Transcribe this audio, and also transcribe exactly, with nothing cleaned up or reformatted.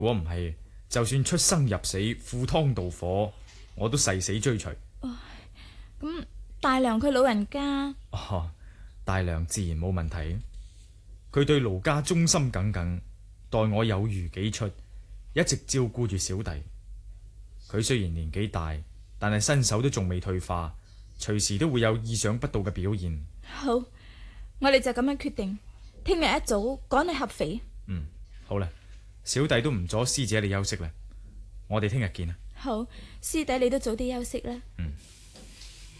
如果唔係，就算出生入死、赴湯蹈火，我都誓死追隨。 咁大娘佢老人家， 哦，大娘自然冇問題。佢對盧家忠心耿耿，待我有如己出，一直照顧住小弟。佢雖然年紀大，但係身手都仲未退化，隨時都會有意想不到嘅表現。 好，我哋就咁樣決定，聽日一早趕去合肥。 嗯，好啦，小弟都唔阻師姐你休息啦，我哋聽日見啦。 好，師弟你都早啲休息啦。 嗯。